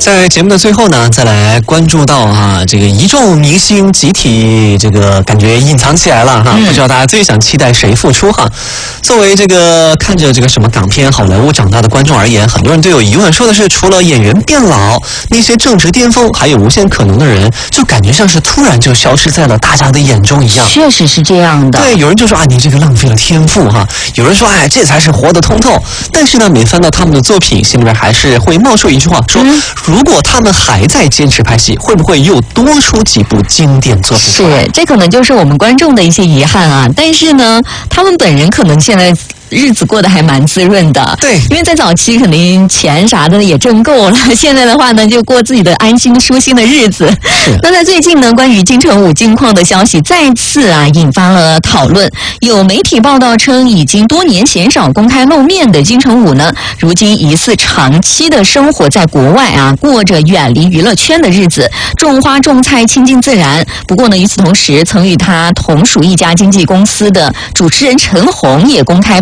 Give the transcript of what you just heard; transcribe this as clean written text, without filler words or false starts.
在节目的最后呢，再来关注到这个一众明星集体这个感觉隐藏起来了不知道大家最想期待谁复出作为这个看着这个什么港片好莱坞长大的观众而言，很多人都有疑问，说的是除了演员变老，那些正值巅峰还有无限可能的人，就感觉像是突然就消失在了大家的眼中一样。 确实是这样的。 对，有人就说你这个浪费了天赋有人说这才是活得通透。但是呢，每翻到他们的作品，心里边还是会冒出一句话，说如果他们还在坚持拍戏，会不会又多出几部经典作品？ 是，这可能就是我们观众的一些遗憾但是呢，他们本人可能现在日子过得还蛮滋润的。 对， 因为在早期肯定钱啥的也挣够了，现在的话呢，就过自己的安心舒心的日子。那在最近呢，关于金城武近况的消息再次引发了讨论。有媒体报道称，已经多年鲜少公开露面的金城武呢，如今疑似长期的生活在国外过着远离娱乐圈的日子，种花种菜，亲近自然。不过呢，与此同时，曾与他同属一家经纪公司的主持人陈红也公开